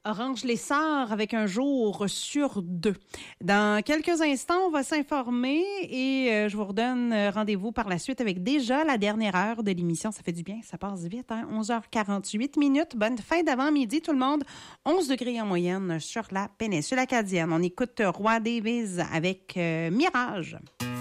Orange les sort avec un jour sur deux. Dans quelques instants, on va s'informer et je vous redonne rendez-vous par la suite avec déjà la dernière heure de l'émission. Ça fait du bien, ça passe vite, hein? 11h48 minutes. Bonne fin d'avant-midi tout le monde. 11 degrés en moyenne sur la péninsule acadienne. On écoute Roy Davies avec Mirage.